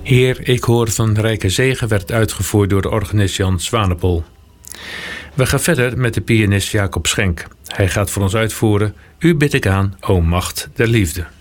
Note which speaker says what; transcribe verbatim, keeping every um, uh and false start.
Speaker 1: Heer, ik hoor van Rijke Zegen werd uitgevoerd door de organist Jan Zwanepoel. We gaan verder met de pianist Jacob Schenk. Hij gaat voor ons uitvoeren: U bid ik aan, o macht der liefde.